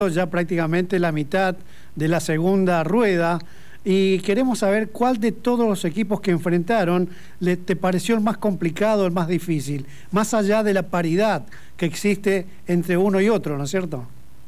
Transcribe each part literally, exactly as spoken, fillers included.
ya prácticamente la mitad de la segunda rueda y queremos saber cuál de todos los equipos que enfrentaron le, te pareció el más complicado, el más difícil, más allá de la paridad que existe entre uno y otro, ¿no es cierto?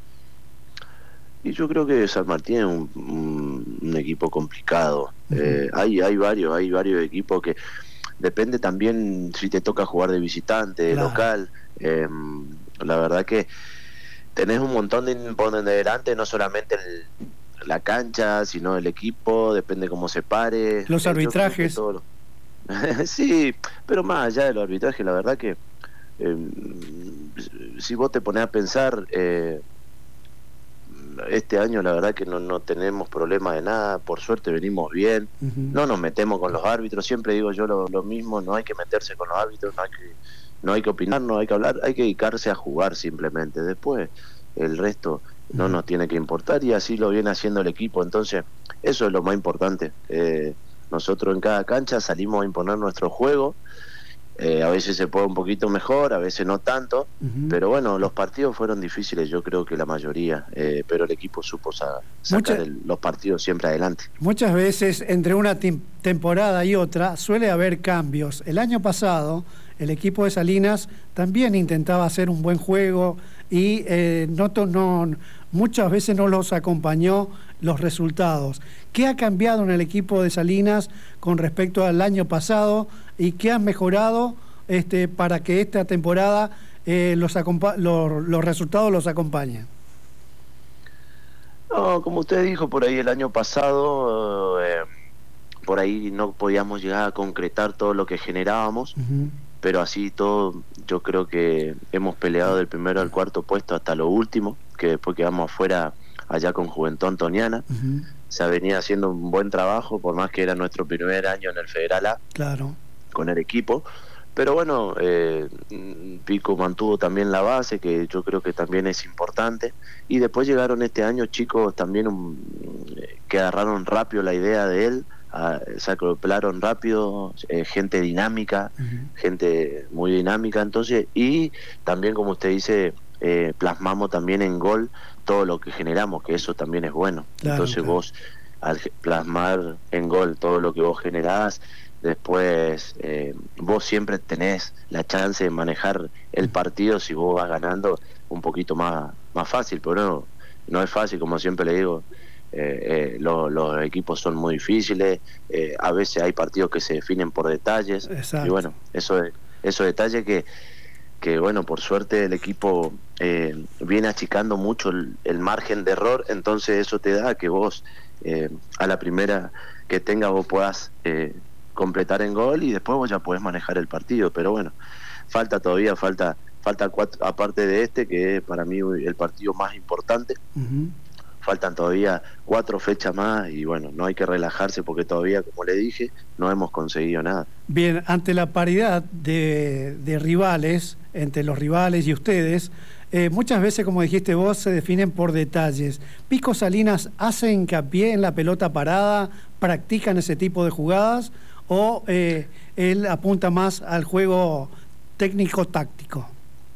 Y yo creo que San Martín es un, un, un equipo complicado. Uh-huh. eh, hay, hay varios, hay varios equipos que depende también si te toca jugar de visitante, de claro. local. Eh, la verdad que tenés un montón de imponderante, no solamente el, la cancha, sino el equipo, depende cómo se pare. Los arbitrajes. Lo... sí, pero más allá de los arbitrajes, la verdad que eh, si vos te ponés a pensar, eh, este año la verdad que no, no tenemos problema de nada, por suerte venimos bien, uh-huh. no nos metemos con los árbitros, siempre digo yo lo, lo mismo, no hay que meterse con los árbitros, no hay que, no hay que opinar, no hay que hablar, hay que dedicarse a jugar simplemente, después el resto no nos tiene que importar y así lo viene haciendo el equipo, entonces eso es lo más importante. Eh, nosotros en cada cancha salimos a imponer nuestro juego. Eh, a veces se puede un poquito mejor, a veces no tanto, uh-huh. pero bueno, los partidos fueron difíciles, yo creo que la mayoría, eh, pero el equipo supo sa- sacar Mucha, el, los partidos siempre adelante. Muchas veces entre una tim- temporada y otra suele haber cambios. El año pasado el equipo de Salinas también intentaba hacer un buen juego y eh, no, no, muchas veces no los acompañó los resultados. ¿Qué ha cambiado en el equipo de Salinas con respecto al año pasado y qué han mejorado este, para que esta temporada eh, los, acompa- los, los resultados los acompañen? No, como usted dijo, por ahí el año pasado, eh, por ahí no podíamos llegar a concretar todo lo que generábamos, uh-huh. pero así todo, yo creo que hemos peleado del primero al cuarto puesto hasta lo último, que después quedamos afuera allá con Juventud Antoniana. Uh-huh. Se venía haciendo un buen trabajo, por más que era nuestro primer año en el Federal A, claro. con el equipo. Pero bueno, eh, Pico mantuvo también la base, que yo creo que también es importante. Y después llegaron este año chicos también um, que agarraron rápido la idea de él, a, se acoplaron rápido, eh, gente dinámica, uh-huh. gente muy dinámica. Entonces, y también, como usted dice, eh, plasmamos también en gol todo lo que generamos, que eso también es bueno. Claro, Entonces claro. vos, al plasmar en gol todo lo que vos generás, después eh, vos siempre tenés la chance de manejar el partido si vos vas ganando un poquito más, más fácil, pero no, no es fácil, como siempre le digo, eh, eh, lo, los equipos son muy difíciles, eh, a veces hay partidos que se definen por detalles. Exacto. Y bueno, eso esos detalles que que bueno, por suerte el equipo eh, viene achicando mucho el, el margen de error, entonces eso te da que vos eh, a la primera que tengas vos puedas eh, completar en gol y después vos ya podés manejar el partido, pero bueno, falta todavía, falta falta cuatro, aparte de este, que es para mí el partido más importante, uh-huh. faltan todavía cuatro fechas más y bueno, no hay que relajarse porque todavía, como le dije, no hemos conseguido nada. Bien, ante la paridad de, de rivales, entre los rivales y ustedes, eh, muchas veces, como dijiste vos, se definen por detalles. ¿Pico Salinas hace hincapié en la pelota parada, practican ese tipo de jugadas o eh, él apunta más al juego técnico-táctico?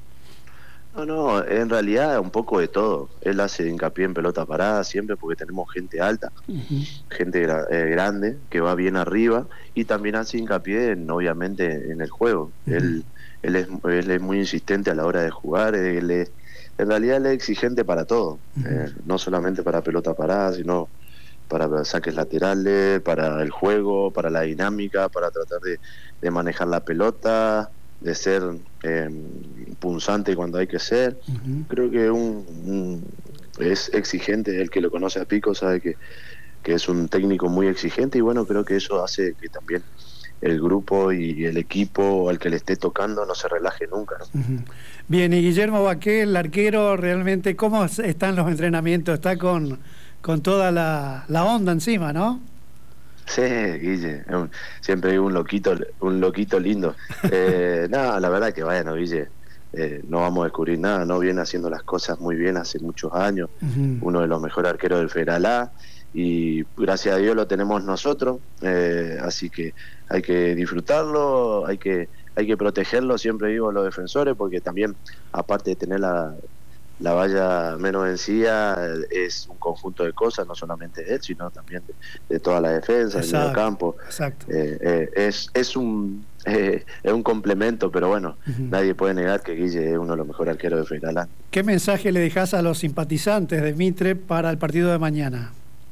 No, no, en realidad un poco de todo. Él hace hincapié en pelota parada siempre porque tenemos gente alta, uh-huh. gente gra- eh, grande, que va bien arriba, y también hace hincapié en, obviamente, en el juego. Uh-huh. Él, él, es, él es muy insistente a la hora de jugar, él es, en realidad él es exigente para todo, uh-huh. eh, no solamente para pelota parada, sino para saques laterales, para el juego, para la dinámica, para tratar de, de manejar la pelota, de ser eh, punzante cuando hay que ser. Uh-huh. Creo que un, un es exigente, el que lo conoce a Pico sabe que, que es un técnico muy exigente y bueno, creo que eso hace que también el grupo y el equipo al que le esté tocando no se relaje nunca, ¿no? Uh-huh. Bien, y Guillermo Baqué, el arquero, realmente, ¿cómo están los entrenamientos? Está con, con toda la, la onda encima, ¿no? Sí, Guille, un, siempre hay un loquito, un loquito lindo. Eh, nada, la verdad que bueno, Guille, eh, no vamos a descubrir nada, no viene haciendo las cosas muy bien hace muchos años, uh-huh. uno de los mejores arqueros del Federal A, y gracias a Dios lo tenemos nosotros, eh, así que hay que disfrutarlo, hay que hay que protegerlo, siempre digo, los defensores, porque también, aparte de tener la la valla menos vencida es un conjunto de cosas, no solamente de él, sino también de, de toda la defensa, del medio campo. Exacto. Eh, eh, es, es, un, eh, es un complemento, pero bueno, uh-huh. nadie puede negar que Guille es uno de los mejores arqueros de Federal. ¿Qué mensaje le dejás a los simpatizantes de Mitre para el partido de mañana?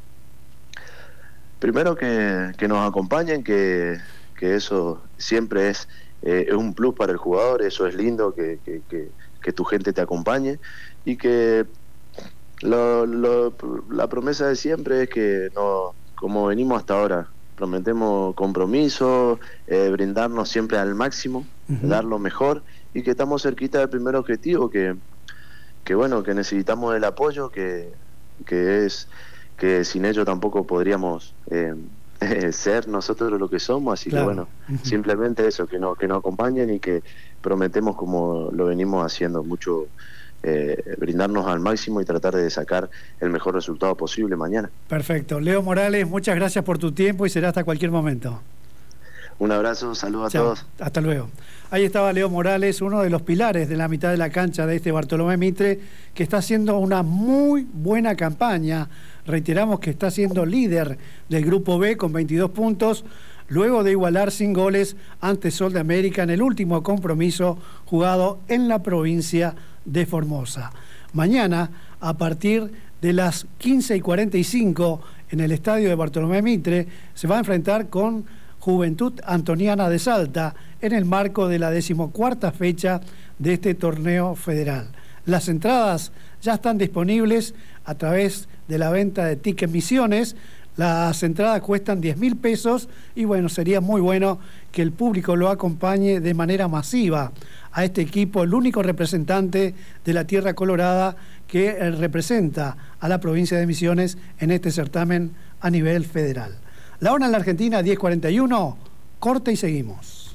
Primero que, que nos acompañen, que, que eso siempre es, eh, es un plus para el jugador, eso es lindo, que, que, que, que tu gente te acompañe, y que lo, lo, la promesa de siempre es que, no, como venimos hasta ahora, prometemos compromiso, eh, brindarnos siempre al máximo, uh-huh. dar lo mejor, y que estamos cerquita del primer objetivo, que, que bueno, que necesitamos el apoyo, que, que es que sin ello tampoco podríamos eh, eh, ser nosotros lo que somos, así claro. que bueno, uh-huh. simplemente eso, que, no, que nos acompañen y que prometemos, como lo venimos haciendo mucho, eh, brindarnos al máximo y tratar de sacar el mejor resultado posible mañana. Perfecto. Leo Morales, muchas gracias por tu tiempo y será hasta cualquier momento. Un abrazo, saludos a Chao. todos. Hasta luego. Ahí estaba Leo Morales, uno de los pilares de la mitad de la cancha de este Bartolomé Mitre, que está haciendo una muy buena campaña. Reiteramos que está siendo líder del Grupo B con veintidós puntos, luego de igualar sin goles ante Sol de América en el último compromiso jugado en la provincia de Formosa. Mañana, a partir de las quince y cuarenta y cinco, en el estadio de Bartolomé Mitre, se va a enfrentar con Juventud Antoniana de Salta en el marco de la decimocuarta fecha de este torneo federal. Las entradas ya están disponibles a través de la venta de Ticket Misiones. Las entradas cuestan diez mil pesos y bueno, sería muy bueno que el público lo acompañe de manera masiva a este equipo, el único representante de la Tierra Colorada que representa a la provincia de Misiones en este certamen a nivel federal. La hora en la Argentina, diez cuarenta y uno, corte y seguimos.